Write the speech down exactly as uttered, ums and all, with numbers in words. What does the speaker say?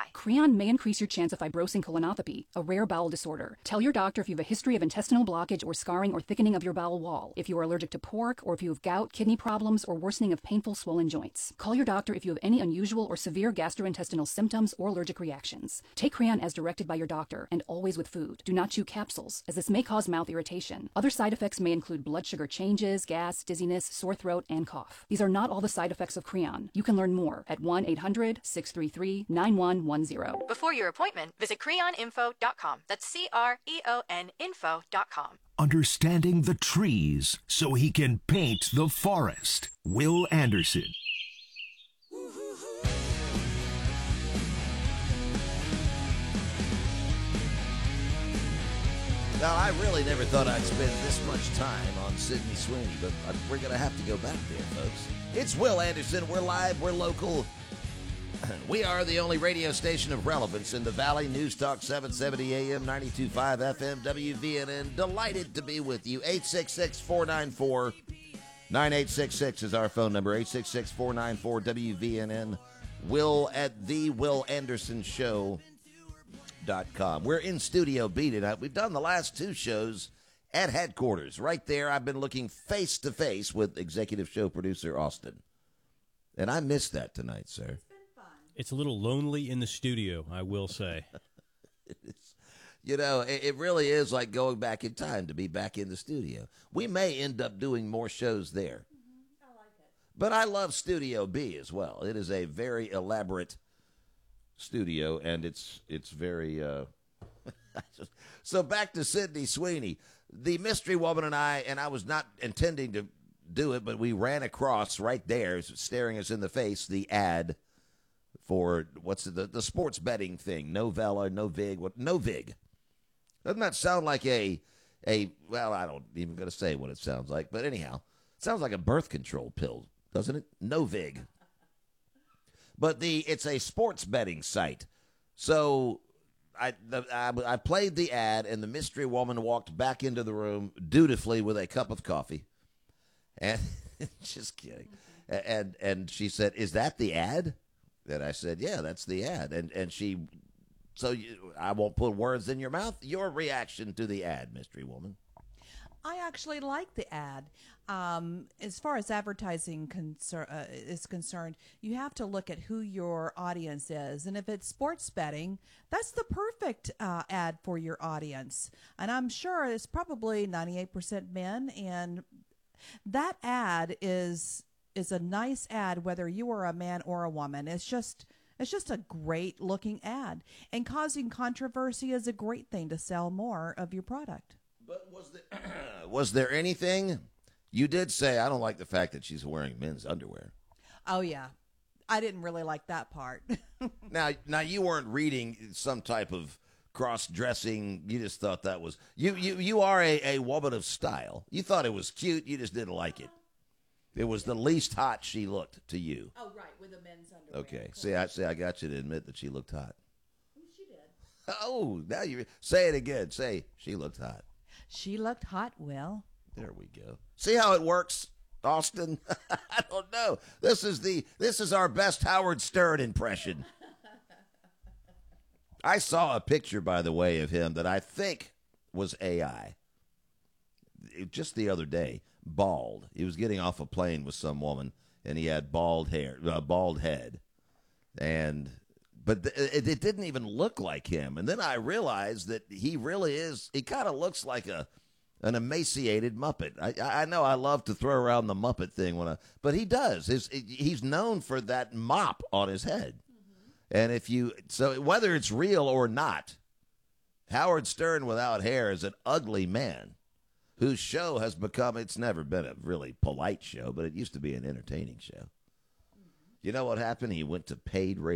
Creon may increase your chance of fibrosing colonopathy, a rare bowel disorder. Tell your doctor if you have a history of intestinal blockage or scarring or thickening of your bowel wall, if you are allergic to pork, or if you have gout, kidney problems, or worsening of painful swollen joints. Call your doctor if you have any unusual or severe gastrointestinal symptoms or allergic reactions. Take Creon as directed by your doctor, and always with food. Do not chew capsules, as this may cause mouth irritation. Other side effects may include blood sugar changes, gas, dizziness, sore throat, and cough. These are not all the side effects of Creon. You can learn more at one eight hundred, six three three, nine one one zero. Before your appointment, visit creon info dot com. That's C R E O N info dot com. Understanding the trees so he can paint the forest. Will Anderson. Now, I really never thought I'd spend this much time on Sydney Sweeney, but we're going to have to go back there, folks. It's Will Anderson. We're live. We're local. We are the only radio station of relevance in the Valley. News Talk seven seventy A M, ninety-two point five F M, W V N N. Delighted to be with you. eight six six, four nine four, nine eight six six is our phone number. eight six six, four nine four, W V N N. Will at the Will Anderson Show dot com. We're in Studio B tonight. We've done the last two shows at headquarters. Right there, I've been looking face to face with executive show producer Austin. And I missed that tonight, sir. It's a little lonely in the studio, I will say. It's, you know, it, it really is like going back in time to be back in the studio. We may end up doing more shows there. Mm-hmm. I like it. But I love Studio B as well. It is a very elaborate studio, and it's it's very... Uh, so back to Sydney Sweeney. The mystery woman and I, and I was not intending to do it, but we ran across right there, staring us in the face, the ad for what's the the sports betting thing? Novella, Novig, what? Novig. Doesn't that sound like a a? Well, I don't even gonna say what it sounds like, but anyhow, it sounds like a birth control pill, doesn't it? Novig. But the it's a sports betting site. So I, the, I I played the ad, and the mystery woman walked back into the room dutifully with a cup of coffee, and just kidding, and and she said, "Is that the ad?" And I said, yeah, that's the ad. And and she, so you, I won't put words in your mouth. Your reaction to the ad, mystery woman? I actually like the ad. Um, as far as advertising concer- uh, is concerned, you have to look at who your audience is. And if it's sports betting, that's the perfect uh, ad for your audience. And I'm sure it's probably ninety-eight percent men. And that ad is... is a nice ad whether you are a man or a woman. It's just it's just a great looking ad, and causing controversy is a great thing to sell more of your product. But was there was there anything you did say? I don't like the fact that she's wearing men's underwear. Oh yeah, I didn't really like that part. now now you weren't reading some type of cross-dressing. You just thought that was you you you are a, a woman of style. You thought it was cute, you just didn't like it. It was the least hot she looked to you. Oh, right, with the men's underwear. Okay. See, I see. I got you to admit that she looked hot. She did. Oh, now you say it again. Say she looked hot. She looked hot, Will. There we go. See how it works, Austin? I don't know. This is the this is our best Howard Stern impression. I saw a picture, by the way, of him that I think was A I. It, just the other day. Bald. He was getting off a plane with some woman, and he had bald hair, a uh, bald head, and but th- it, it didn't even look like him. And then I realized that he really is. He kind of looks like a an emaciated Muppet. I I know I love to throw around the Muppet thing when I, but he does. His, he's known for that mop on his head, mm-hmm. And if you so whether it's real or not, Howard Stern without hair is an ugly man. Whose show has become, it's never been a really polite show, but it used to be an entertaining show. You know what happened? He went to paid radio.